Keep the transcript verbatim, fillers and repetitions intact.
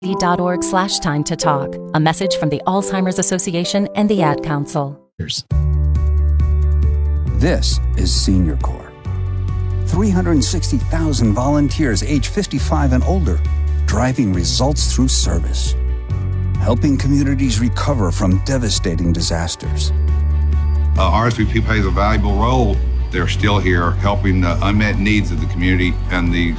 dot org slash time to talk. A message from the Alzheimer's Association and the Ad Council. This is Senior Corps. three hundred sixty thousand volunteers age fifty-five and older, driving results through service, helping communities recover from devastating disasters. Uh, R S V P plays a valuable role. They're still here helping the unmet needs of the community and the